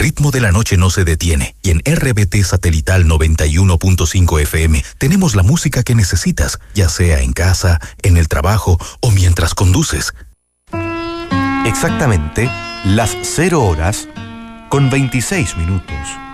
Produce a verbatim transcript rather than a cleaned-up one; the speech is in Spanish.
ritmo de la noche no se detiene y en R B T Satelital noventa y uno punto cinco F M tenemos la música que necesitas, ya sea en casa, en el trabajo o mientras conduces. Exactamente las cero horas con veintiséis minutos.